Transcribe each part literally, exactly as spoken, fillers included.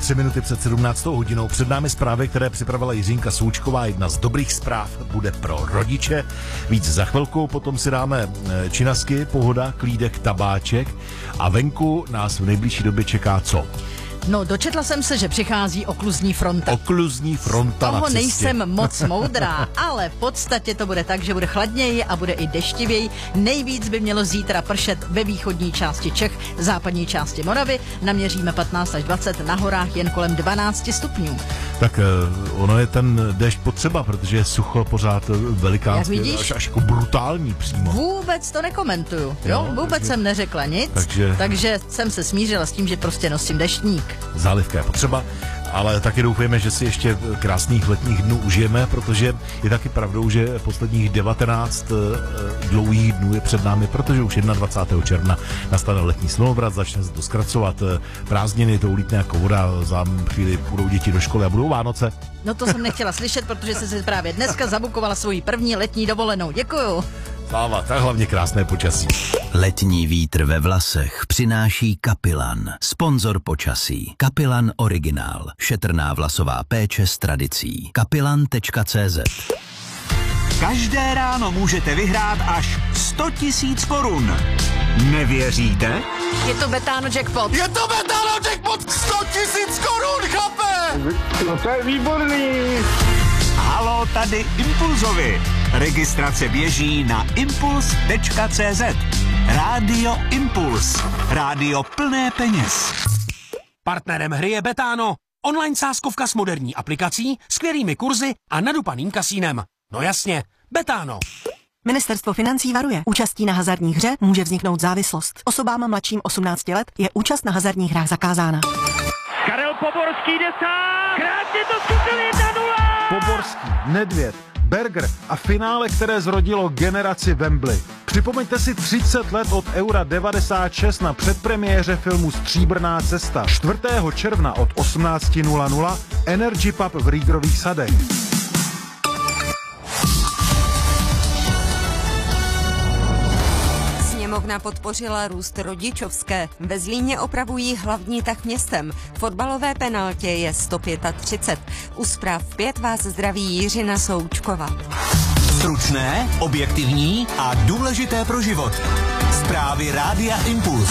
tři minuty před sedmnáctou hodinou. Před námi zprávy, které připravila Jiřínka Součková. Jedna z dobrých zpráv bude pro rodiče. Víc za chvilku, potom si dáme činasky, pohoda, klídek, tabáček a venku nás v nejbližší době čeká co? No, dočetla jsem se, že přichází okluzní fronta. Okluzní fronta na toho cestě. nejsem moc moudrá, ale v podstatě to bude tak, že bude chladněji a bude i deštivěji. Nejvíc by mělo zítra pršet ve východní části Čech, západní části Moravy. Naměříme patnáct až dvacet, na horách jen kolem dvanáct stupňů. Tak ono je ten déšť potřeba, protože je sucho pořád velikánské, až, až jako brutální přímo. Vůbec to nekomentuju, jo? jo Vůbec takže, jsem neřekla nic, takže, takže jsem se smířila s tím, že prostě nosím deštník. Zálivka je potřeba, ale taky doufujeme, že si ještě krásných letních dnů užijeme, protože je taky pravdou, že posledních devatenáct dlouhých dnů je před námi, protože už dvacátého prvního června nastane letní slunovrat, začne se to zkracovat, prázdniny, to ulítne jako voda, za chvíli budou děti do školy a budou Vánoce. No to jsem nechtěla slyšet, protože jsi si právě dneska zabukovala svoji první letní dovolenou. Děkuju. Sláva, tak hlavně krásné počasí. Letní vítr ve vlasech přináší Kapilan, sponzor počasí. Kapilan Originál, šetrná vlasová péče s tradicí. kapilan tečka cé zet. Každé ráno můžete vyhrát až sto tisíc korun. Nevěříte? Je to Betano jackpot. Je to Betano jackpot! sto tisíc korun, chlape! No to je výborný. Halo, tady Impulzovi. Registrace běží na impuls tečka cé zet. Rádio Impuls. Rádio plné peněz. Partnerem hry je Betano. Online sázkovka s moderní aplikací, skvělými kurzy a nadupaným kasínem. No jasně, Betano. Ministerstvo financí varuje. Účastí na hazardní hře může vzniknout závislost. Osobám mladším osmnácti let je účast na hazardních hrách zakázána. Karel Poborský jde sám. Krásně to zkusil jedna nula. Poborský, Nedvěd, Berger a finále, které zrodilo generaci Wembley. Připomeňte si třicet let od Eura devadesát šest na předpremiéře filmu Stříbrná cesta. čtvrtého června od osmnáct nula nula Energy Pub v Rýgrových sadech. Sněmovna podpořila růst rodičovské. Ve Zlíně opravují hlavní tah městem. Fotbalové penaltě je sto třicet pět. U zpráv pět vás zdraví Jiřina Součková. Stručné, objektivní a důležité pro život. Zprávy Rádia Impuls.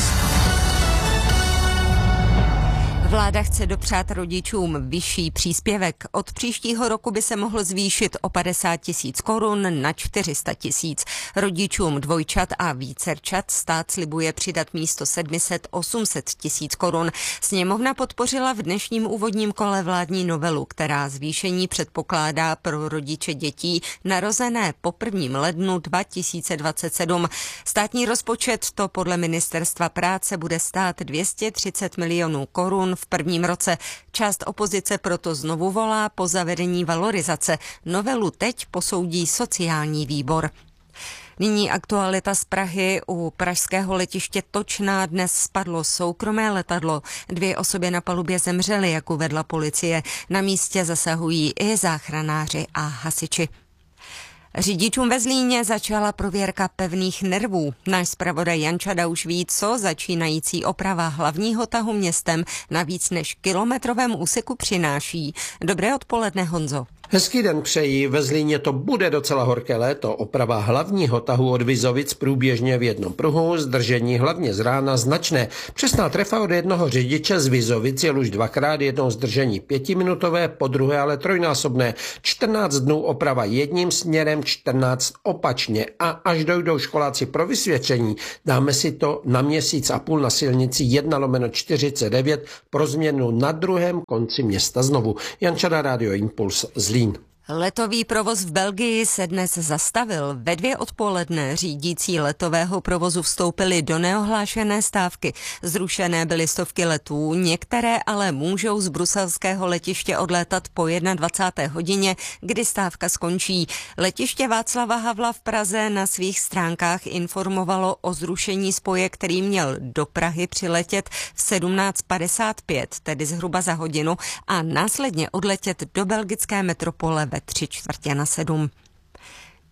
Vláda chce dopřát rodičům vyšší příspěvek. Od příštího roku by se mohl zvýšit o padesát tisíc korun na čtyři sta tisíc. Rodičům dvojčat a vícerčat stát slibuje přidat místo sedm set osm set tisíc korun. Sněmovna podpořila v dnešním úvodním kole vládní novelu, která zvýšení předpokládá pro rodiče dětí narozené po prvním lednu dva tisíce dvacet sedm. Státní rozpočet to podle Ministerstva práce bude stát dvě stě třicet milionů korun v prvním roce. Část opozice proto znovu volá po zavedení valorizace. Novelu teď posoudí sociální výbor. Nyní aktualita z Prahy. U pražského letiště Točná dnes spadlo soukromé letadlo. Dvě osoby na palubě zemřely, jak uvedla policie. Na místě zasahují i záchranáři a hasiči. Řidičům ve Zlíně začala prověrka pevných nervů. Náš zpravodaj Jan Čada už ví, co začínající oprava hlavního tahu městem na víc než kilometrovém úseku přináší. Dobré odpoledne, Honzo. Hezký den přeji, ve Zlíně to bude docela horké léto. Oprava hlavního tahu od Vizovic průběžně v jednom pruhu, zdržení hlavně z rána značné. Přesná trefa od jednoho řidiče z Vizovic je už dvakrát, jednou zdržení pětiminutové, po druhé ale trojnásobné. čtrnáct dnů oprava jedním směrem, čtrnáct opačně. A až dojdou školáci pro vysvědčení, dáme si to na měsíc a půl na silnici jedna lomeno čtyřicet devět pro změnu na druhém konci města znovu. Jan Čada, Rádio Impuls, Zlín. Letový provoz v Belgii se dnes zastavil. Ve dvě odpoledne řídící letového provozu vstoupili do neohlášené stávky. Zrušené byly stovky letů, některé ale můžou z bruselského letiště odlétat po dvacáté jedné hodině, kdy stávka skončí. Letiště Václava Havla v Praze na svých stránkách informovalo o zrušení spoje, který měl do Prahy přiletět v sedmnáct padesát pět, tedy zhruba za hodinu, a následně odletět do belgické metropole ve tři čtvrtě na sedm.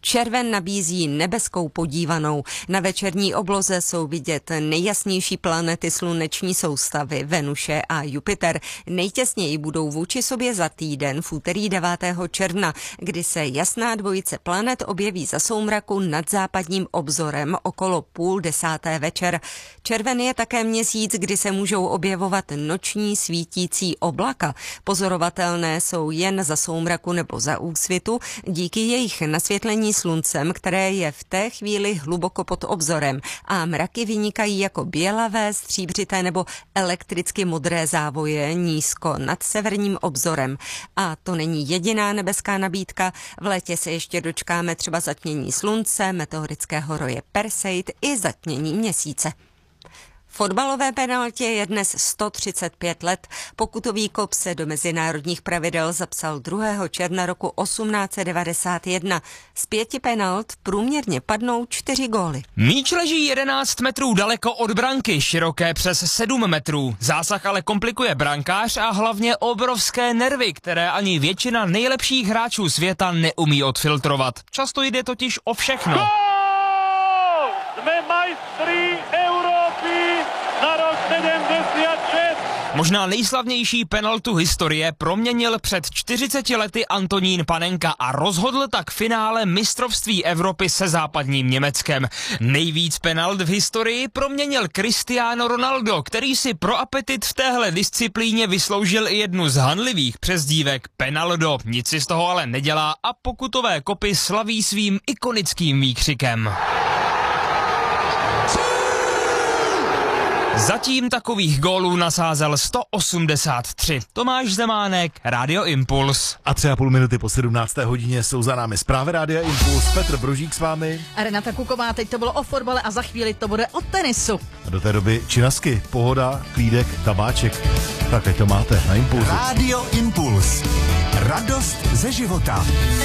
Červen nabízí nebeskou podívanou. Na večerní obloze jsou vidět nejjasnější planety sluneční soustavy Venuše a Jupiter. Nejtěsněji budou vůči sobě za týden v úterý devátého června, kdy se jasná dvojice planet objeví za soumraku nad západním obzorem okolo půl desáté večer. Červen je také měsíc, kdy se můžou objevovat noční svítící oblaka. Pozorovatelné jsou jen za soumraku nebo za úsvitu, díky jejich nasvětlení sluncem, které je v té chvíli hluboko pod obzorem, a mraky vynikají jako bělavé, stříbřité nebo elektricky modré závoje nízko nad severním obzorem. A to není jediná nebeská nabídka. V létě se ještě dočkáme třeba zatmění slunce, meteorického roje Perseid i zatmění měsíce. Fotbalové penaltě je dnes sto třicet pět let. Pokutový kop se do mezinárodních pravidel zapsal druhého června roku osmnáct set devadesát jedna. Z pěti penalt průměrně padnou čtyři góly. Míč leží jedenáct metrů daleko od branky, široké přes sedm metrů. Zásah ale komplikuje brankář a hlavně obrovské nervy, které ani většina nejlepších hráčů světa neumí odfiltrovat. Často jde totiž o všechno. Gól! Jsme majstri Evropy na rok sedmdesát šest. Možná nejslavnější penaltu historie proměnil před čtyřiceti lety Antonín Panenka a rozhodl tak finále mistrovství Evropy se západním Německem. Nejvíc penalt v historii proměnil Cristiano Ronaldo, který si pro apetit v téhle disciplíně vysloužil i jednu z hanlivých přezdívek Penaldo. Nic si z toho ale nedělá a pokutové kopy slaví svým ikonickým výkřikem. Zatím takových gólů nasázel sto osmdesát tři. Tomáš Zemánek, Rádio Impuls. A tři a půl minuty po sedmnácté hodině jsou za námi zprávy Rádia Impuls. Petr Brožík s vámi. A Renata Kuková, teď to bylo o fotbale a za chvíli to bude o tenisu. A do té doby činasky, pohoda, klídek, tabáček. Tak ať to máte na Impulsu. Rádio Impuls. Radost ze života.